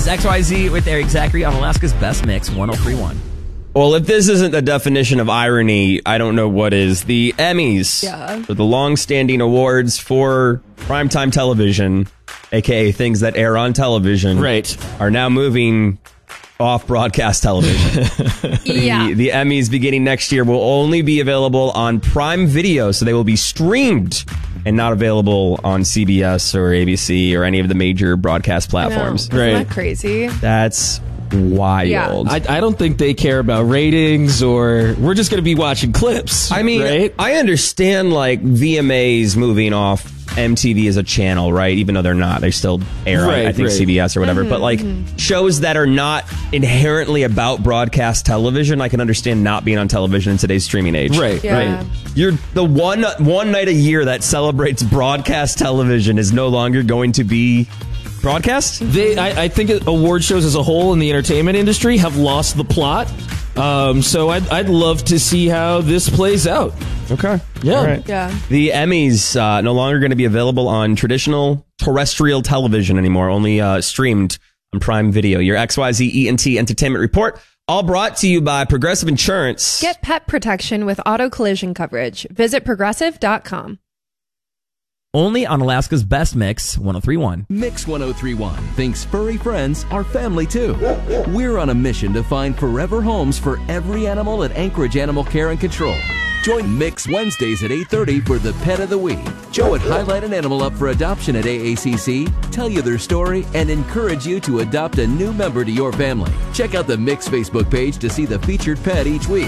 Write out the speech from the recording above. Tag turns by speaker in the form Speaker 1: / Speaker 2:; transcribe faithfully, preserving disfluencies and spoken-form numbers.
Speaker 1: X Y Z with Eric Zachary on Alaska's Best Mix one oh three point one.
Speaker 2: Well, if this isn't the definition of irony, I don't know what is. The Emmys,
Speaker 3: Yeah.
Speaker 2: the long-standing awards for primetime television, a k a things that air on television,
Speaker 4: right,
Speaker 2: are now moving off broadcast television.
Speaker 3: Yeah.
Speaker 2: The, the Emmys beginning next year will only be available on Prime Video, so they will be streamed and not available on C B S or A B C or any of the major broadcast platforms.
Speaker 3: I know. Isn't that crazy?
Speaker 2: That's wild.
Speaker 3: Yeah.
Speaker 4: I, I don't think they care about ratings, or we're just going to be watching clips.
Speaker 2: I mean,
Speaker 4: right?
Speaker 2: I understand like V M As moving off M T V as a channel, right? Even though they're not, they still air
Speaker 4: Right,
Speaker 2: on, I think,
Speaker 4: right.
Speaker 2: C B S or whatever.
Speaker 3: Mm-hmm,
Speaker 2: but like
Speaker 3: mm-hmm.
Speaker 2: shows that are not inherently about broadcast television, I can understand not being on television in today's streaming age.
Speaker 4: Right,
Speaker 3: Yeah.
Speaker 4: right.
Speaker 2: You're the one one night a year that celebrates broadcast television is no longer going to be broadcast.
Speaker 4: They, I, I think award shows as a whole in the entertainment industry have lost the plot. Um, so I'd, I'd love to see how this plays out.
Speaker 2: Okay.
Speaker 4: Yeah.
Speaker 2: All right.
Speaker 3: Yeah.
Speaker 2: The Emmys uh, no longer going to be available on traditional terrestrial television anymore, only uh, streamed on Prime Video. Your X Y Z E N T Entertainment Report, all brought to you by Progressive Insurance.
Speaker 3: Get pet protection with auto collision coverage. Visit progressive dot com.
Speaker 1: Only on Alaska's Best Mix one oh three point one.
Speaker 5: Mix one oh three point one thinks furry friends are family too. We're on a mission to find forever homes for every animal at Anchorage Animal Care and Control. Join Mix Wednesdays at eight thirty for the Pet of the Week. Joe would highlight an animal up for adoption at A A C C, tell you their story, and encourage you to adopt a new member to your family. Check out the Mix Facebook page to see the featured pet each week.